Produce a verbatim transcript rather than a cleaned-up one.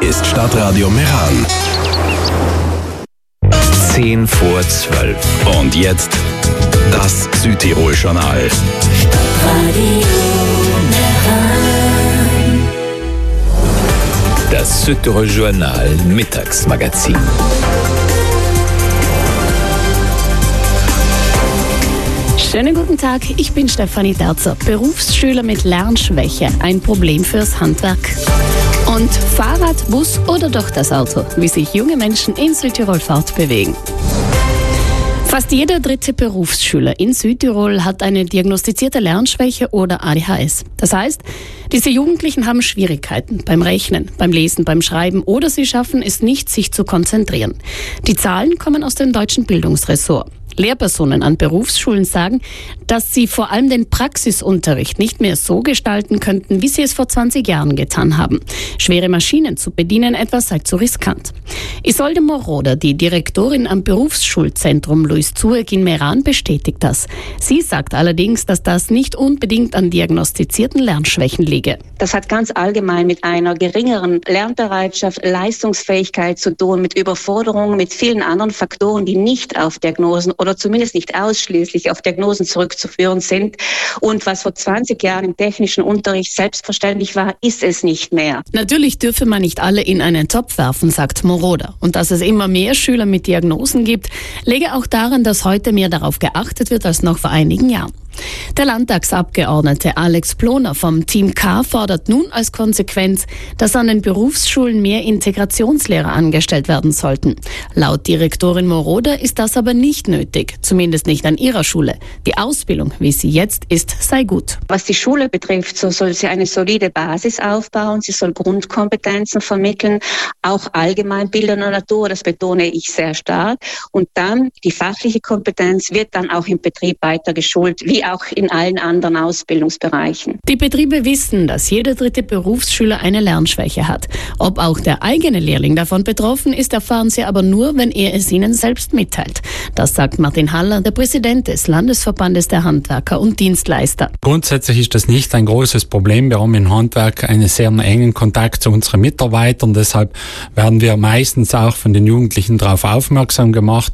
ist Stadtradio Meran. Zehn vor zwölf. Und jetzt das Südtirol-Journal. Das Südtirol-Journal Mittagsmagazin. Schönen guten Tag, ich bin Stefanie Terzer. Berufsschüler mit Lernschwäche, ein Problem fürs Handwerk. Und Fahrrad, Bus oder doch das Auto, wie sich junge Menschen in Südtirol fortbewegen. Fast jeder dritte Berufsschüler in Südtirol hat eine diagnostizierte Lernschwäche oder A D H S. Das heißt, diese Jugendlichen haben Schwierigkeiten beim Rechnen, beim Lesen, beim Schreiben oder sie schaffen es nicht, sich zu konzentrieren. Die Zahlen kommen aus dem deutschen Bildungsressort. Lehrpersonen an Berufsschulen sagen, dass sie vor allem den Praxisunterricht nicht mehr so gestalten könnten, wie sie es vor zwanzig Jahren getan haben. Schwere Maschinen zu bedienen etwa sei zu riskant. Isolde Moroder, die Direktorin am Berufsschulzentrum Louis Zueg in Meran, bestätigt das. Sie sagt allerdings, dass das nicht unbedingt an diagnostizierten Lernschwächen liege. Das hat ganz allgemein mit einer geringeren Lernbereitschaft, Leistungsfähigkeit zu tun, mit Überforderungen, mit vielen anderen Faktoren, die nicht auf Diagnosen oder zumindest nicht ausschließlich auf Diagnosen zurückzuführen sind. Und was vor zwanzig Jahren im technischen Unterricht selbstverständlich war, ist es nicht mehr. Natürlich dürfe man nicht alle in einen Topf werfen, sagt Moroder. Und dass es immer mehr Schüler mit Diagnosen gibt, läge auch daran, dass heute mehr darauf geachtet wird als noch vor einigen Jahren. Der Landtagsabgeordnete Alex Ploner vom Team K fordert nun als Konsequenz, dass an den Berufsschulen mehr Integrationslehrer angestellt werden sollten. Laut Direktorin Moroder ist das aber nicht nötig, zumindest nicht an ihrer Schule. Die Ausbildung, wie sie jetzt ist, sei gut. Was die Schule betrifft, so soll sie eine solide Basis aufbauen, sie soll Grundkompetenzen vermitteln, auch allgemeinbildender Natur, das betone ich sehr stark. Und dann die fachliche Kompetenz wird dann auch im Betrieb weiter geschult, wie auch in allen anderen Ausbildungsbereichen. Die Betriebe wissen, dass jeder dritte Berufsschüler eine Lernschwäche hat. Ob auch der eigene Lehrling davon betroffen ist, erfahren sie aber nur, wenn er es ihnen selbst mitteilt. Das sagt Martin Haller, der Präsident des Landesverbandes der Handwerker und Dienstleister. Grundsätzlich ist das nicht ein großes Problem. Wir haben im Handwerk einen sehr engen Kontakt zu unseren Mitarbeitern. Deshalb werden wir meistens auch von den Jugendlichen darauf aufmerksam gemacht.